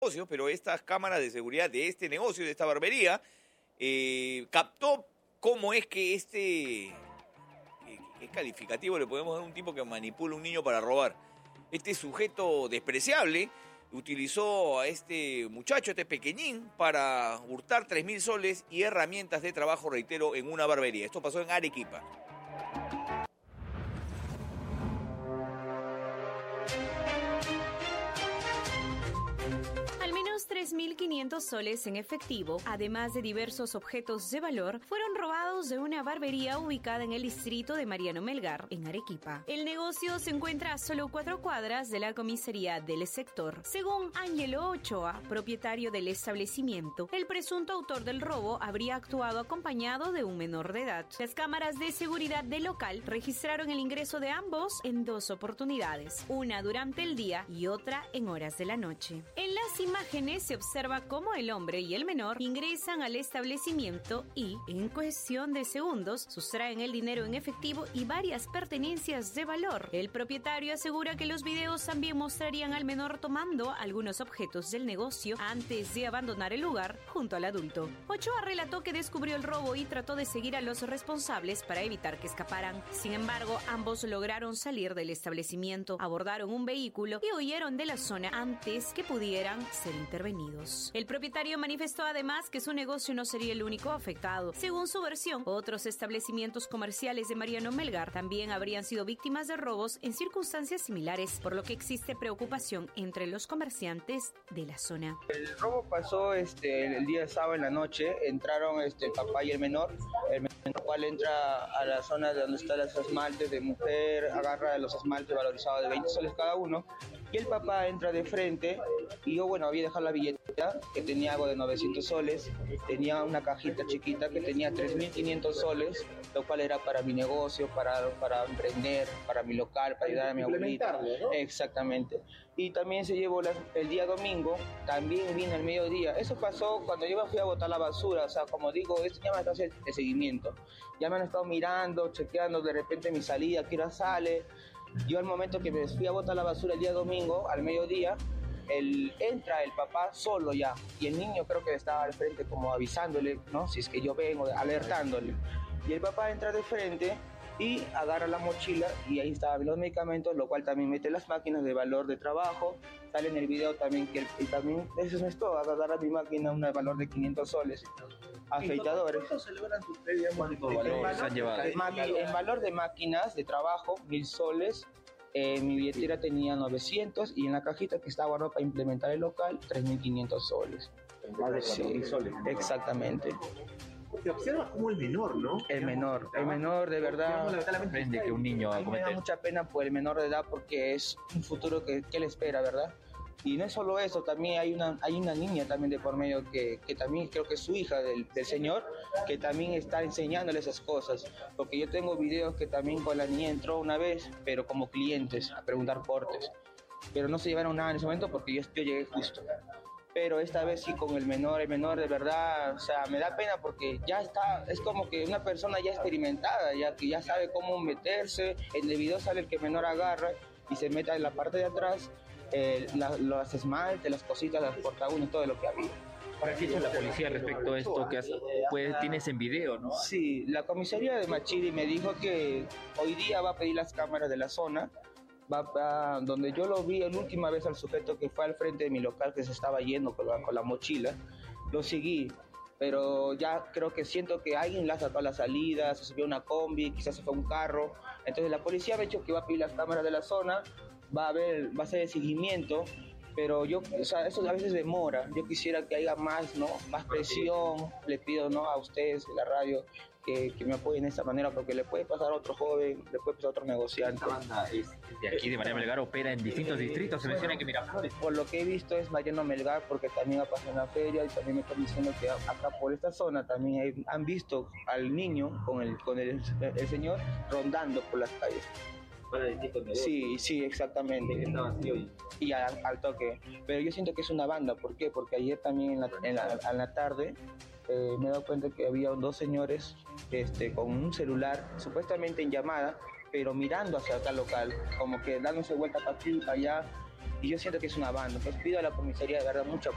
negocios, pero estas cámaras de seguridad de este negocio, de esta barbería, captó cómo es que ¿qué calificativo le podemos dar a un tipo que manipula a un niño para robar? Este sujeto despreciable utilizó a este muchacho, este pequeñín, para hurtar 3.000 soles y herramientas de trabajo, reitero, en una barbería. Esto pasó en Arequipa. Al menos 3.500 soles en efectivo, además de diversos objetos de valor, fueron robados de una barbería ubicada en el distrito de Mariano Melgar, en Arequipa. El negocio se encuentra a solo 4 cuadras de la comisaría del sector. Según Ángelo Ochoa, propietario del establecimiento, el presunto autor del robo habría actuado acompañado de un menor de edad. Las cámaras de seguridad del local registraron el ingreso de ambos en 2 oportunidades, una durante el día y otra en horas de la noche. En las imágenes se observa cómo el hombre y el menor ingresan al establecimiento y, en cuestión de segundos, sustraen el dinero en efectivo y varias pertenencias de valor. El propietario asegura que los videos también mostrarían al menor tomando algunos objetos del negocio antes de abandonar el lugar junto al adulto. Ochoa relató que descubrió el robo y trató de seguir a los responsables para evitar que escaparan. Sin embargo, ambos lograron salir del establecimiento, abordaron un vehículo y huyeron de la zona antes que pudieran ser intervenidos. El propietario manifestó además que su negocio no sería el único afectado. Según su versión, otros establecimientos comerciales de Mariano Melgar también habrían sido víctimas de robos en circunstancias similares, por lo que existe preocupación entre los comerciantes de la zona. El robo pasó el día sábado en la noche. Entraron el papá y el menor cual entra a la zona donde están los esmaltes de mujer, agarra los esmaltes valorizados de 20 soles cada uno, y el papá entra de frente, y yo, había dejado la billetera, que tenía algo de 900 soles, tenía una cajita chiquita que tenía 3.500 soles, lo cual era para mi negocio, para emprender, para mi local, para ayudar a mi abuelita. ¿No? Exactamente. Y también se llevó el día domingo, también vino el mediodía. Eso pasó cuando yo me fui a botar la basura, como digo, esto ya me está haciendo el seguimiento. Ya me han estado mirando, chequeando de repente mi salida, qué hora sale. Yo al momento que me fui a botar la basura el día domingo, al mediodía, entra el papá solo ya, y el niño creo que estaba al frente como avisándole, ¿no? Si es que yo vengo, alertándole. Y el papá entra de frente y agarra la mochila y ahí estaban los medicamentos, lo cual también mete las máquinas de valor de trabajo. Sale en el video también que también eso no es todo, agarra mi máquina un valor de 500 soles. Afeitadores. ¿Cuánto celebran tus pérdidas? ¿Cuánto valor se han llevado? En valor de máquinas de trabajo, 1.000 soles. Mi billetera tenía 900 y en la cajita que estaba guardada para implementar el local, 3.500 soles. Más de 4.000 soles. Exactamente. Se observa como el menor, ¿no? El menor de verdad. Frente que un niño a mí me da mucha pena por el menor de edad porque es un futuro que le espera, ¿verdad? Y no es solo eso, también hay una niña también de por medio que también creo que es su hija del señor, que también está enseñándole esas cosas. Porque yo tengo videos que también con la niña entró una vez, pero como clientes, a preguntar portes. Pero no se llevaron nada en ese momento porque yo llegué justo. Pero esta vez sí con el menor de verdad, me da pena porque ya está, es como que una persona ya experimentada, ya que ya sabe cómo meterse. En el video sale el que el menor agarra y se mete en la parte de atrás, los esmaltes, las cositas, las portaúnes, todo lo que había. ¿Qué ha dicho la policía respecto a esto que tienes en video, no? Sí, la comisaría de Machiri me dijo que hoy día va a pedir las cámaras de la zona, donde yo lo vi la última vez al sujeto que fue al frente de mi local que se estaba yendo con la mochila, lo seguí. Pero ya creo que siento que alguien la sacó a la salida, se subió a una combi, quizás se fue a un carro. Entonces la policía me ha dicho que va a pedir las cámaras de la zona, va a hacer el seguimiento, pero eso a veces demora. Yo quisiera que haya más presión. Le pido a ustedes, la radio, que me apoyen de esta manera, porque le puede pasar a otro joven, le puede pasar a otro negociante. Esta banda es de aquí, de Mariano Melgar, opera en distintos distritos, se menciona que Miraflores. Por lo que he visto es Mariano Melgar, porque también ha pasado en la feria, y también me están diciendo que acá por esta zona también han visto al niño con el señor rondando por las calles. Sí, exactamente. Y al toque. Pero yo siento que es una banda. ¿Por qué? Porque ayer también en la tarde me he dado cuenta que había 2 señores con un celular, supuestamente en llamada, pero mirando hacia acá local, como que dándose vuelta para aquí, para allá. Y yo siento que es una banda. Pues pido a la comisaría de verdad mucho